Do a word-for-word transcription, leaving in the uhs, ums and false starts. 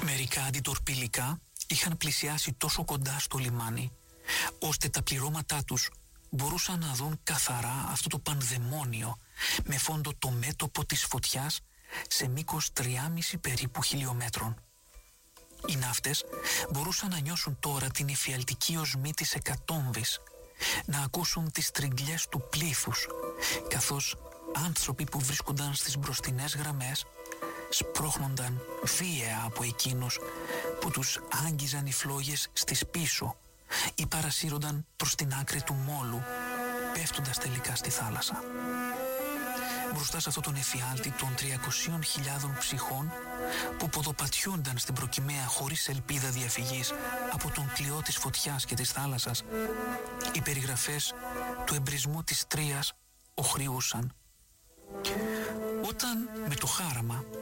Μερικά αντιτορπιλικά είχαν πλησιάσει τόσο κοντά στο λιμάνι, ώστε τα πληρώματά τους μπορούσαν να δουν καθαρά αυτό το πανδαιμόνιο με φόντο το μέτωπο της φωτιάς σε μήκος τριακόσια περίπου χιλιόμετρων. Οι ναύτες μπορούσαν να νιώσουν τώρα την εφιαλτική οσμή της εκατόμβης, να ακούσουν τις τριγκλιές του πλήθους, καθώς άνθρωποι που βρίσκονταν στις μπροστινές γραμμές σπρώχνονταν βίαια από εκείνους που τους άγγιζαν οι φλόγες στις πίσω ή παρασύρονταν προς την άκρη του μόλου, πέφτοντας τελικά στη θάλασσα. Μπροστά σε αυτόν τον εφιάλτη των τριακοσίων χιλιάδων ψυχών που ποδοπατιούνταν στην προκυμαία χωρίς ελπίδα διαφυγής από τον κλειό της φωτιάς και της θάλασσας, οι περιγραφές του εμπρισμού της Τρίας οχριούσαν. Όταν με το χάραμα